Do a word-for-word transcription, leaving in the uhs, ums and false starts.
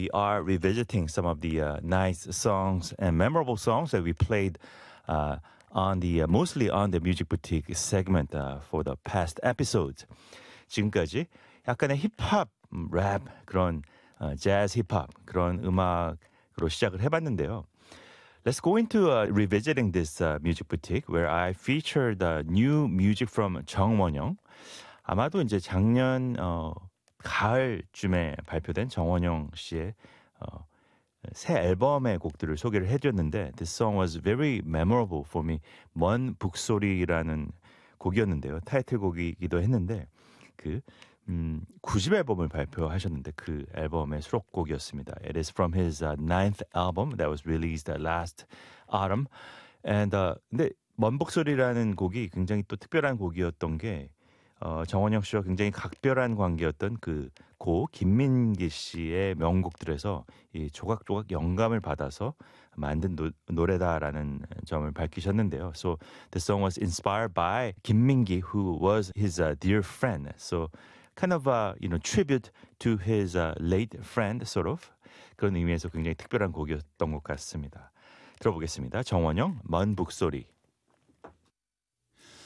we are revisiting some of the uh, nice songs and memorable songs that we played uh, on the uh, mostly on the Music Boutique segment uh, for the past episodes. 지금까지 약간의 힙합, 랩 그런 어, 재즈 힙합 그런 음악으로 시작을 해봤는데요. Let's go into uh, revisiting this uh, Music Boutique where I featured uh, new music from 정원영. 아마도 이제 작년 어, 가을쯤에 발표된 정원영 씨의 어, 새 앨범의 곡들을 소개를 해드렸는데 This song was very memorable for me. 먼 북소리라는 곡이었는데요. 타이틀곡이기도 했는데 그 음, 구 집 앨범을 발표하셨는데 그 앨범의 수록곡이었습니다. It is from his uh, ninth album that was released uh, last autumn. And uh, 근데 먼 북소리라는 곡이 굉장히 또 특별한 곡이었던 게 어, 정원영 씨와 굉장히 각별한 관계였던 그 고 김민기 씨의 명곡들에서 이 조각조각 영감을 받아서 만든 노, 노래다라는 점을 밝히셨는데요. So the song was inspired by 김민기, who was his uh, dear friend. So kind of a you know tribute to his uh, late friend, sort of 그런 의미에서 굉장히 특별한 곡이었던 것 같습니다. 들어보겠습니다. 정원영, 먼 북소리.